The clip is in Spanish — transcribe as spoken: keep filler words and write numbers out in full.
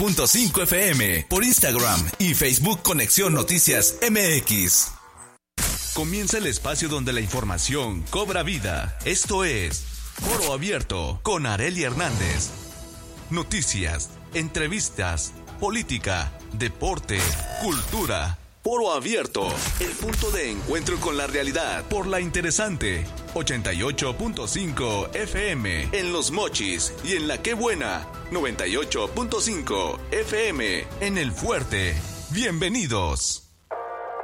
punto cinco F M, por Instagram y Facebook Conexión Noticias M X. Comienza el espacio donde la información cobra vida. Esto es Foro Abierto con Arely Hernández. Noticias, entrevistas, política, deporte, cultura. Foro Abierto, el punto de encuentro con la realidad por la interesante ochenta y ocho punto cinco F M en Los Mochis y en La Qué Buena noventa y ocho punto cinco F M en El Fuerte. Bienvenidos.